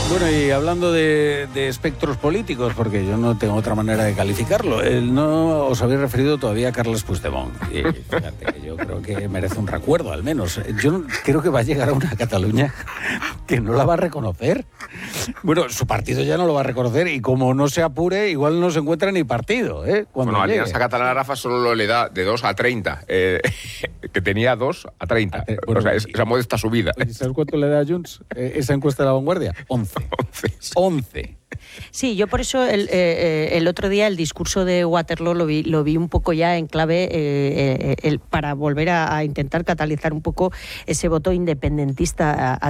Bueno, y hablando de espectros políticos, porque yo no tengo otra manera de calificarlo, no os habéis referido todavía a Carles Puigdemont. Y fíjate, que yo creo que merece un recuerdo, al menos. Yo creo que va a llegar a una Cataluña que no la va a reconocer. Bueno, su partido ya no lo va a reconocer y como no se apure, igual no se encuentra ni partido, ¿eh? Bueno, Alianza Catalana, Rafa, solo le da de 2 a 30, que tenía 2 a 30. Bueno, o sea, esa modesta subida. ¿Sabes cuánto le da a Junts esa encuesta de La Vanguardia? 11. Sí, yo por eso el otro día el discurso de Waterloo lo vi un poco ya en clave para volver a intentar catalizar un poco ese voto independentista